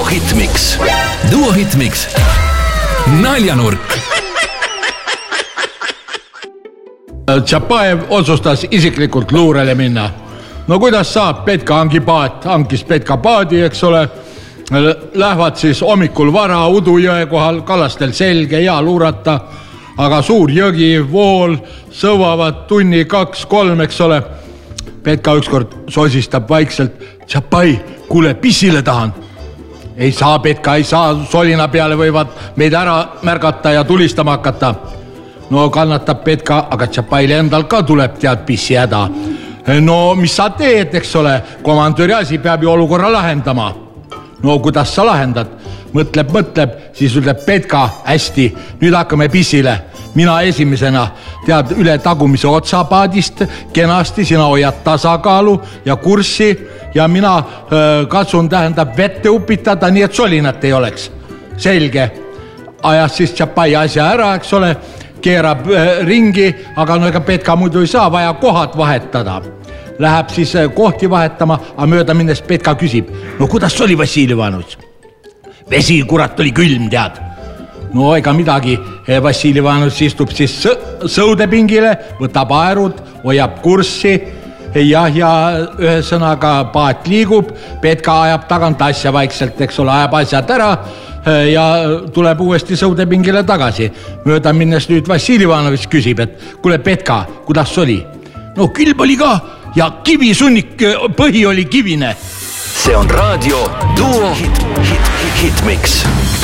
Hitmix. Duo Hitmix. Naljanurk. Tšapajev otsustas isiklikult luurele minna. No kuidas saab, Petka hankis Petka paadi, eks ole. Lähevad siis hommikul vara Udujõe kohal, kalastel selge ja luurata, aga suur jõgi, vool, sõvavad tunni 2-3, eks ole. Petka ükskord sosistab vaikselt, Tšapai, kuule, pissile tahan. Ei saa, Petka, ei saa, solina peale võivad meid ära märgata ja tulistama hakata. No kannatab Petka, aga Tšapaile endal ka tuleb tead pissi häda. No mis sa teed, eks ole, komandöri asi peab ju olukorra lahendama. No kuidas sa lahendad? Mõtleb, siis ütleb Petka, hästi, nüüd hakkame pissile. Mina esimesena tead üle tagumise otsapaadist, kenasti sina hoiad tasakaalu ja kurssi ja mina katsun tähendab vette upitada, nii et solinat ei oleks. Selge, ajas siis Tšapai asja ära, eks ole, keerab ringi, aga no ega Petka muidu ei saa, vaja kohad vahetada. Läheb siis kohti vahetama, aga mööda minnes Petka küsib, no kuidas oli Vassili Ivanovitš? Vesi kurat oli külm, tead. No ega midagi, Vassili Ivanovitš istub siis sõudepingile, võtab aerud, hoiab kurssi ja ühesõnaga paat liigub, Petka ajab tagant asja vaikselt, eks ole, ajab asjad ära ja tuleb uuesti sõudepingile tagasi. Mööda minnes nüüd Vassili Ivanovitš küsib, et kuule Petka, kuidas oli? No külm oli ka ja kivisunnik põhi oli kivine. See on raadio Duo Hitmix.